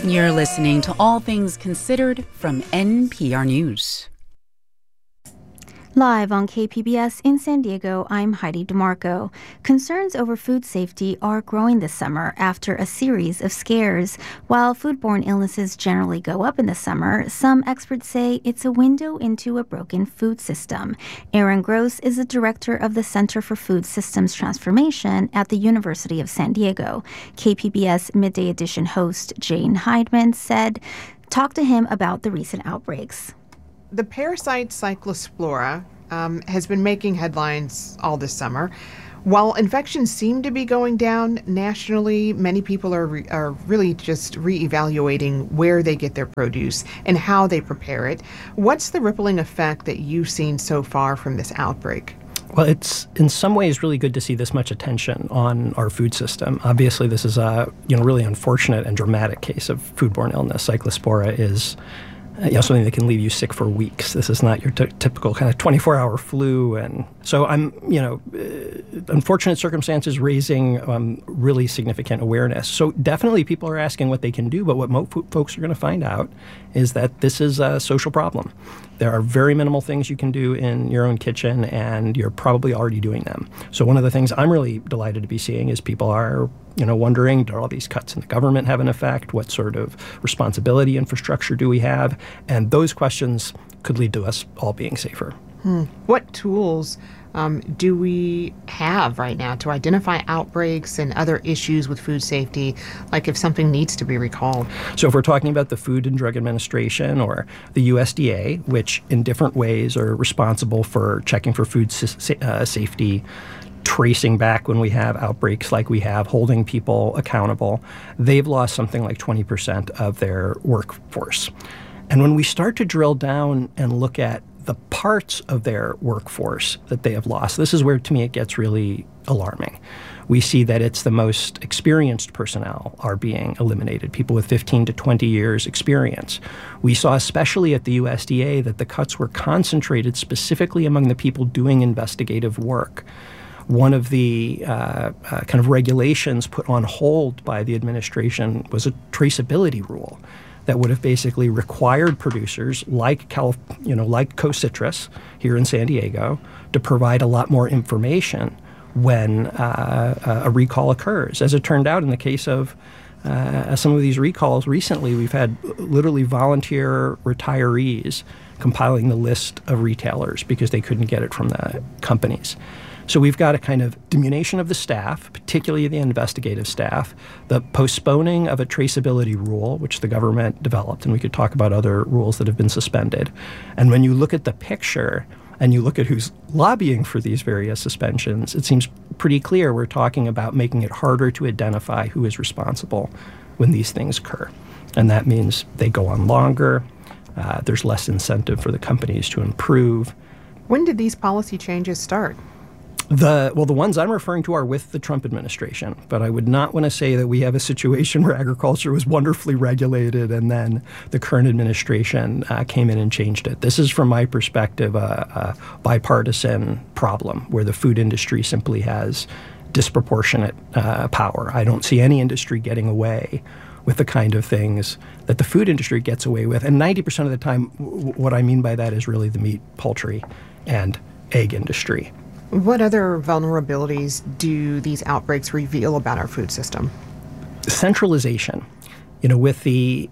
You're listening to All Things Considered from NPR News. Live on KPBS in San Diego, I'm Heidi DeMarco. Concerns over food safety are growing this summer after a series of scares. While foodborne illnesses generally go up in the summer, some experts say it's a window into a broken food system. Aaron Gross is the director of the Center for Food Systems Transformation at the University of San Diego. KPBS Midday Edition host Jane Heidman talked to him about the recent outbreaks. The parasite Cyclospora has been making headlines all this summer. While infections seem to be going down nationally, many people are really just reevaluating where they get their produce and how they prepare it. What's the rippling effect that you've seen so far from this outbreak? Well, it's in some ways really good to see this much attention on our food system. Obviously, this is a really unfortunate and dramatic case of foodborne illness. Cyclospora is something that can leave you sick for weeks. This is not your typical kind of 24-hour flu. And so unfortunate circumstances raising really significant awareness. So definitely people are asking what they can do, but what folks are going to find out is that this is a social problem. There are very minimal things you can do in your own kitchen, and you're probably already doing them. So one of the things I'm really delighted to be seeing is people are wondering, do all these cuts in the government have an effect? What sort of responsibility infrastructure do we have? And those questions could lead to us all being safer. What tools do we have right now to identify outbreaks and other issues with food safety, like if something needs to be recalled? So if we're talking about the Food and Drug Administration or the USDA, which in different ways are responsible for checking for food safety, tracing back when we have outbreaks like we have, holding people accountable, they've lost something like 20% of their workforce. And when we start to drill down and look at the parts of their workforce that they have lost, this is where, to me, it gets really alarming. We see that it's the most experienced personnel are being eliminated, people with 15 to 20 years experience. We saw, especially at the USDA, that the cuts were concentrated specifically among the people doing investigative work. One of the kind of regulations put on hold by the administration was a traceability rule that would have basically required producers like Coast Citrus here in San Diego to provide a lot more information when a recall occurs. As it turned out, in the case of some of these recalls recently, we've had literally volunteer retirees compiling the list of retailers because they couldn't get it from the companies. So we've got a kind of diminution of the staff, particularly the investigative staff, the postponing of a traceability rule, which the government developed, and we could talk about other rules that have been suspended. And when you look at the picture and you look at who's lobbying for these various suspensions, it seems pretty clear we're talking about making it harder to identify who is responsible when these things occur. And that means they go on longer, there's less incentive for the companies to improve. When did these policy changes start? The ones I'm referring to are with the Trump administration, but I would not want to say that we have a situation where agriculture was wonderfully regulated and then the current administration came in and changed it. This is, from my perspective, a bipartisan problem where the food industry simply has disproportionate power. I don't see any industry getting away with the kind of things that the food industry gets away with. And 90% of the time, what I mean by that is really the meat, poultry, and egg industry. What other vulnerabilities do these outbreaks reveal about our food system? Centralization. With the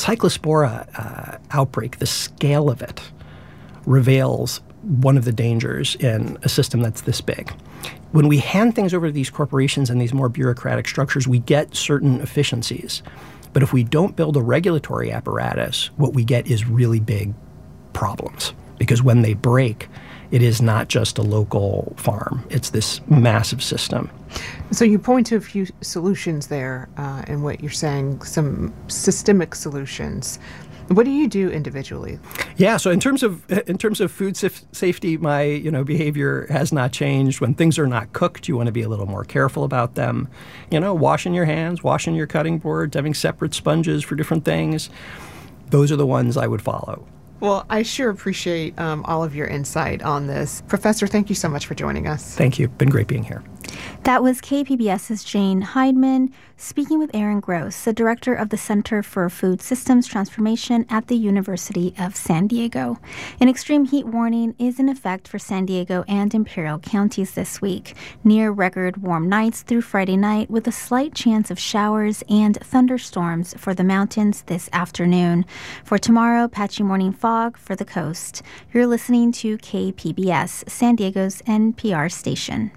Cyclospora outbreak, the scale of it reveals one of the dangers in a system that's this big. When we hand things over to these corporations and these more bureaucratic structures, we get certain efficiencies. But if we don't build a regulatory apparatus, what we get is really big problems. Because when they break, it is not just a local farm. It's this massive system. So you point to a few solutions there in what you're saying, some systemic solutions. What do you do individually? Yeah, so in terms of food safety, my behavior has not changed. When things are not cooked, you want to be a little more careful about them. Washing your hands, washing your cutting boards, having separate sponges for different things. Those are the ones I would follow. Well, I sure appreciate all of your insight on this. Professor, thank you so much for joining us. Thank you. Been great being here. That was KPBS's Jane Heidman speaking with Aaron Gross, the director of the Center for Food Systems Transformation at the University of San Diego. An extreme heat warning is in effect for San Diego and Imperial counties this week. Near record warm nights through Friday night with a slight chance of showers and thunderstorms for the mountains this afternoon. For tomorrow, patchy morning fog for the coast. You're listening to KPBS, San Diego's NPR station.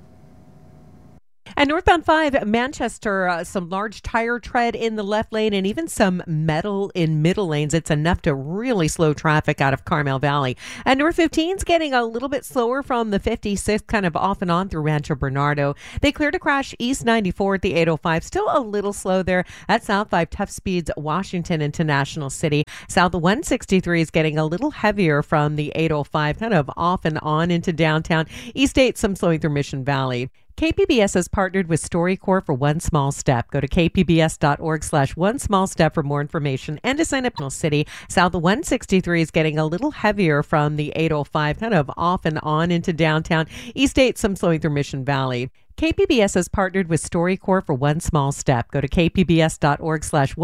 And northbound 5, Manchester, some large tire tread in the left lane and even some metal in middle lanes. It's enough to really slow traffic out of Carmel Valley. And North 15's getting a little bit slower from the 56th, kind of off and on through Rancho Bernardo. They cleared a crash East 94 at the 805. Still a little slow there at South 5, Tough Speeds, Washington into National City. South 163 is getting a little heavier from the 805, kind of off and on into downtown. East 8, some slowing through Mission Valley. KPBS has partnered with StoryCorps for One Small Step. Go to kpbs.org/One Small Step for more information and to sign up. City. South 163 is getting a little heavier from the 805, kind of off and on into downtown. East 8, some slowing through Mission Valley. KPBS has partnered with StoryCorps for One Small Step. Go to kpbs.org/One